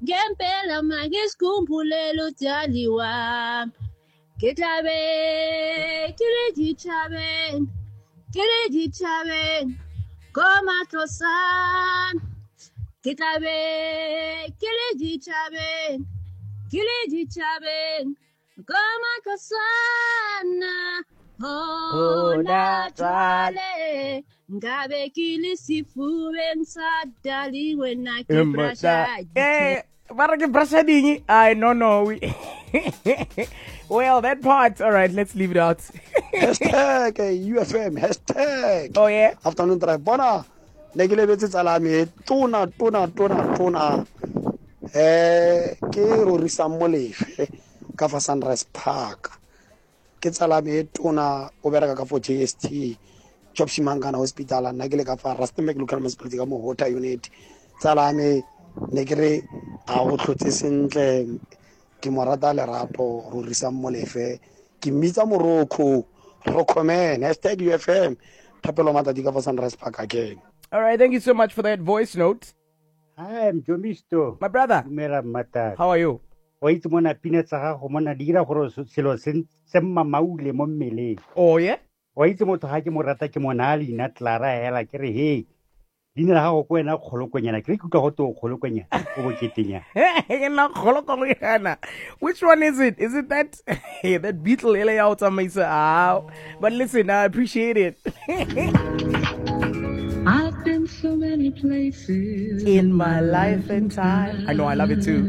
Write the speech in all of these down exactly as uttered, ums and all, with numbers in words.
ngempela mangisikhumbule udali wami ngithabe kilejithabe kilejithabe komaXhosa ngithabe kilejithabe kilejithabe komaXhosa oh natale ngabe kilisifube ngisadaliwe nakibrasha eh para que brasha dingi I no no we well that part all right let's leave it out. Hashtag U F M hashtag oh yeah afternoon drive bona ne ke lebetse tsala me tona tona tona tona eh ke Rorisa Molefe ka fa Sunrise Park ke tsala me tona o bereka ka for J S T Job Shimangana Hospital na ke le ka fa Rustenburg Local Municipality ka mo water unit tsala me ne ke re a go tlhotse sentle ke morata lerato Rorisa Molefe ke mmitsa moroko rokomen hashtag U F M thapelo matati ka fa Sunrise Park again. All right, thank you so much for that voice note. Hi, I'm Jomisto. My brother. Mera mata. How are you? Wa itse mona peanuts ga go mona dira gore selo se semma maule mo mmeleng. Oh yeah? Wa itse motho ga ke mo rata ke mona ali na Clara hela ke re hey. Dina ga go kwena kgolokonyana ke re kuka go to kgolokonyana o bo ketenya. Hey, na kgolokonyana. Which one is it? Is it that hey, that beetle ele ya utsamisa ah. But listen, I appreciate it. I've been so many places in my life and time. I know, I love it too.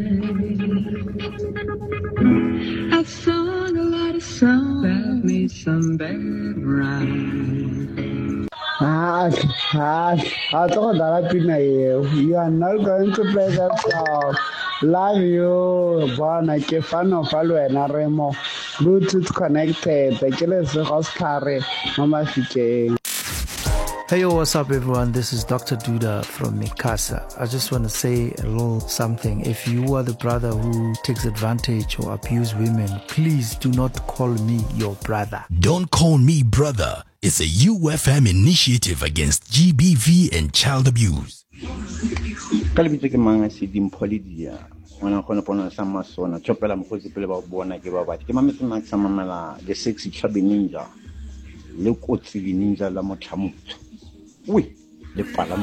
I've sung a lot of songs that made some bad rhymes. Ah, ah, I thought that Pina, you are not going to play that song. Love you, Bona, Kefano, Follow, and Aremo. Bluetooth connected. The killers of Oscar, Mama Fike. Hey, yo, what's up, everyone? This is Doctor Duda from Mikasa. I just want to say a little something. If you are the brother who takes advantage or abuse women, please do not call me your brother. Don't call me brother. It's a U F M initiative against G B V and child abuse. Kalibitse ke manga se dimpholdia. Wana khona pona sa masona. Chopela mkhotsi pele ba bona ke ba batho. Ke mametse max sa mamela the sexy chubby ninja. Le kotsi ninja la mothamutso. Oui, le pala